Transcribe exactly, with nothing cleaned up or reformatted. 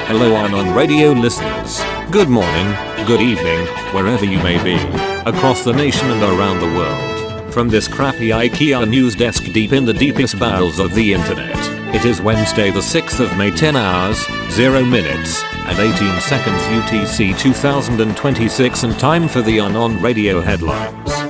Hello Unknown Radio listeners. Good morning, good evening, wherever you may be. Across the nation and around the world. From this crappy IKEA news desk deep in the deepest bowels of the internet. It is Wednesday the sixth of May, ten hours, zero minutes, and eighteen seconds U T C two thousand twenty-six, and time for the Unknown Radio headlines.